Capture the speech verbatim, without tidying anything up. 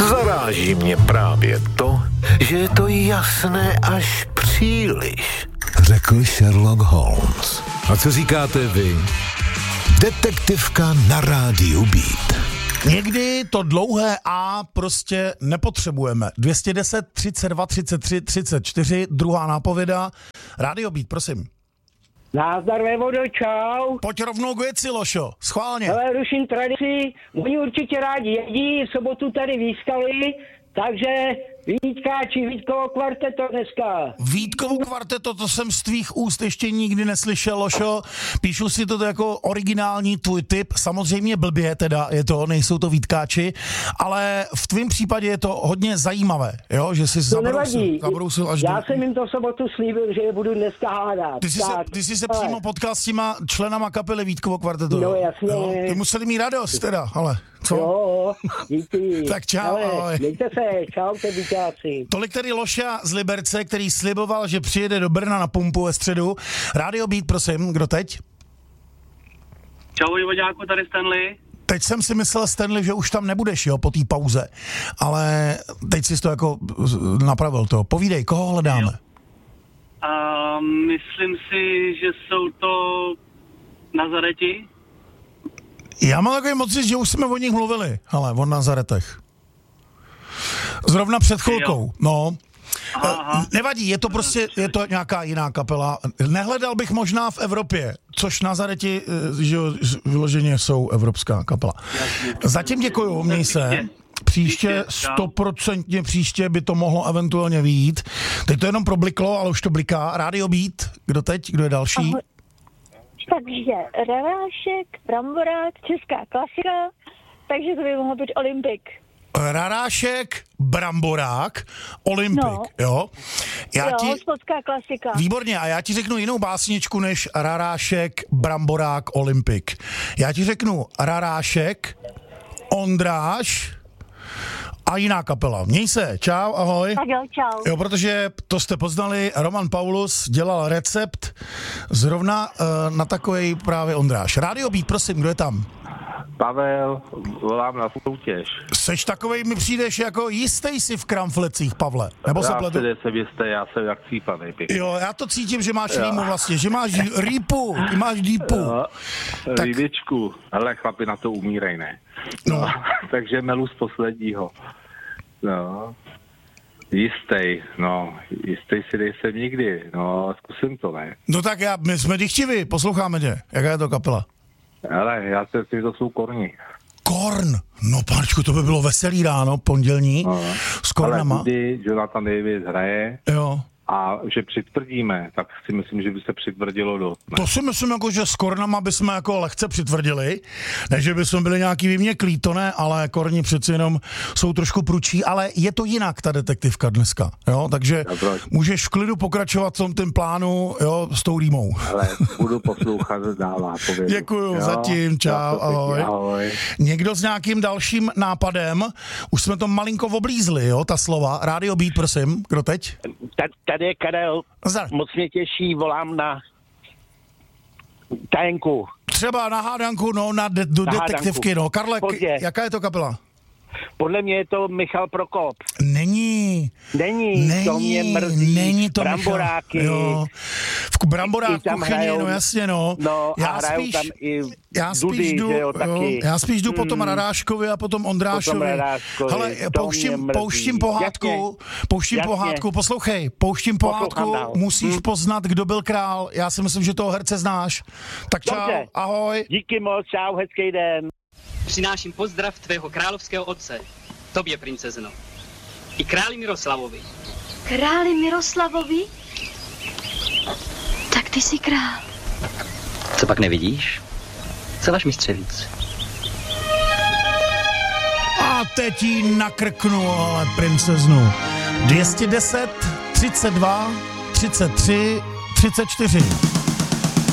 Zaráží mě právě to, že je to jasné až příliš, řekl Sherlock Holmes. A co říkáte vy? Detektivka na rádiu Beat. Někdy to dlouhé A prostě nepotřebujeme. dvě stě deset, třicet dva, třicet tři, třicet čtyři, druhá nápověda. Rádio Beat, prosím. Názdar vévodo, čau. Pojď rovnou k věci, Lošo, schválně. Ale ruším tradici, oni určitě rádi jedí, v sobotu tady výskali, takže Vítkáči, Vítkovo kvarteto dneska. Vítkovo kvarteto, to jsem z tvých úst ještě nikdy neslyšel, Lošo. Píšu si to jako originální tvůj tip, samozřejmě blbě teda je to, nejsou to Vítkáči, ale v tvém případě je to hodně zajímavé, jo, že jsi zabrousil, zabrousil až Já do... jsem jim to v sobotu slíbil, že je budu dneska hádat. Ty jsi, se, ty jsi se ale... přímo potkal s těma členama kapely Vítkovo kvarteto. No jasně. Jo? Ty museli mít radost teda, ale co? Jo, díky. Tak čau, ale, ahoj. Mějte se, čau, te Vítáci. Tolik tedy Loša z Liberce, který sliboval, že přijede do Brna na pumpu ve středu. Rádio Beat, prosím, kdo teď? Čau, Voďáku, tady Stanley. Teď jsem si myslel, Stanley, že už tam nebudeš, jo, po té pauze, ale teď jsi to jako napravil to. Povídej, koho hledáme? Uh, myslím si, že jsou to Nazareti. Já mám takový pocit, že už jsme o nich mluvili, ale o Nazaretech. Zrovna před chvilkou, no. Aha, aha. Nevadí, je to prostě, je to nějaká jiná kapela. Nehledal bych možná v Evropě, což Nazareti, že vyloženě jsou evropská kapela. Zatím děkuju, měj se. Příště, stoprocentně příště by to mohlo eventuálně vyjít. Teď to jenom probliklo, ale už to bliká. Rádio Beat, kdo teď, kdo je další? Ahoj. Takže Rarášek, Bramborák, česká klasika, takže to by mohlo být Olympik. Rarášek, Bramborák, Olympik, no. jo? Já jo, ti... hospodská klasika. Výborně, a já ti řeknu jinou básničku než Rarášek, Bramborák, Olympik. Já ti řeknu Rarášek, Ondráš a jiná kapela. Měj se, čau, ahoj. Tak jo, čau. Jo, protože to jste poznali, Roman Paulus dělal recept zrovna uh, na takovej právě Ondráš. Rádio Beat, prosím, kdo je tam? Pavel, volám na soutěž. Seš takovej, mi přijdeš jako jistý si v kramflecích, Pavle. Nebo se pletu? Já jsem jistý, já jsem jak cípanej. Jo, já to cítím, že máš rýmu vlastně, že máš rýpu, ty máš dýpu. Jo, tak... rýbičku, ale chlapi na to umírej, ne? No. no. Takže melu z posledního. No. Jistý, no, jistý si nejsem nikdy, no, zkusím to, ne? No tak já, my jsme dychtiví, posloucháme tě, jaká je to kapela? Ale já si myslím, že to jsou Korni. Korn? No páčku, to by bylo veselý ráno, pondělní, no, s Kornama. Ale kdy Jonathan Davis hraje, jo. A že přitvrdíme, tak si myslím, že by se přitvrdilo dost. Ne? To si myslím, jako, že s Kornama bychom jako lehce přitvrdili, ne, že bychom byli nějaký vyměklí, to ne, ale Korni přeci jenom jsou trošku pručí, ale je to jinak ta detektivka dneska, jo, takže Dobro. Můžeš v klidu pokračovat v tom tím plánu, jo, s tou rýmou. Ale budu poslouchat dál. Děkuju, jo? Zatím, čau, ahoj. ahoj. Někdo s nějakým dalším nápadem, už jsme to malinko oblízli, jo, ta slova. Rádio Beat, prosím, kdo teď? Tady je Karel, Zdar. Moc mě těší, volám na tajenku. Třeba na hádanku, no, na, de- do na detektivky, hádanku. no. Karle, k- jaká je to kapela? Podle mě je to Michal Prokop. Není. Není, není to mě mrzí. Není to Bramboráky. Michal. Jo. V Bramborák kuchyni, hrajou, no jasně, no. No já a hrajou spíš, tam i já spíš Dudy, jdu, že jo, taky. Jo, já spíš jdu hmm. potom Raráškovi a potom Ondrášovi. Potom Raráškovi. Hele, pouštím, pouštím pohádku, Jasně. pouštím Jasně. pohádku, poslouchej, pouštím pohádku, musíš hmm. poznat, kdo byl král. Já si myslím, že toho herce znáš. Tak čau, Dobře. ahoj. Díky moc, čau, hezký den. Přináším pozdrav tvého královského otce, tobě, princezno, i králi Miroslavovi. Králi Miroslavovi? Tak ty jsi král. Co pak nevidíš? Co váš mistře víc? A teď jí nakrknu, ale princeznu. dvě stě deset, třicet dva, třicet tři, třicet čtyři.